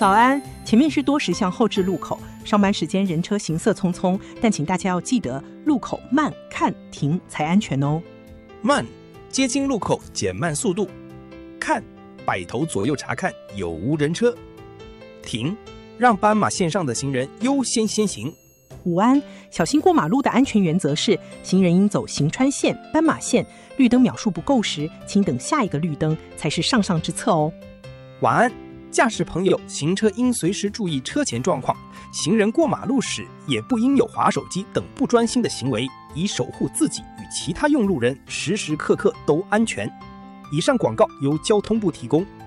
早安，前面是多实巷后置路口，上班时间人车行色匆匆，但请大家要记得路口慢看停才安全哦。 慢，接近路口减慢速度；看，摆头左右查看有无人车；停，让斑马线上的行人优先先行。 午安，小心过马路的安全原则是：行人应走行穿线、斑马线，绿灯秒数不够时，请等下一个绿灯才是上之策哦。 晚安，驾驶朋友，行车应随时注意车前状况，行人过马路时也不应有滑手机等不专心的行为，以守护自己与其他用路人时时刻刻都安全。以上广告由交通部提供。